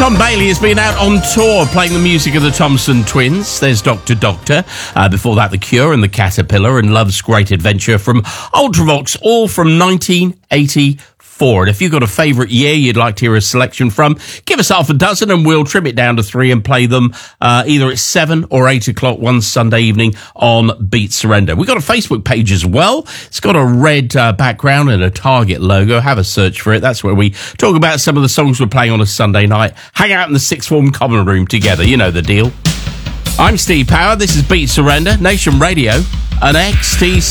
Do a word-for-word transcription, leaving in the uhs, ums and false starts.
Tom Bailey has been out on tour playing the music of the Thompson Twins. There's Doctor Doctor. Uh, before that, The Cure and The Caterpillar and Love's Great Adventure from Ultravox, all from nineteen eighty-four. And if you've got a favourite year you'd like to hear a selection from, give us half a dozen and we'll trim it down to three and play them uh, either at seven or eight o'clock one Sunday evening on Beat Surrender. We've got a Facebook page as well. It's got a red uh, background and a Target logo. Have a search for it. That's where we talk about some of the songs we're playing on a Sunday night. Hang out in the sixth form common room together. You know the deal. I'm Steve Power. This is Beat Surrender, Nation Radio, and X T C.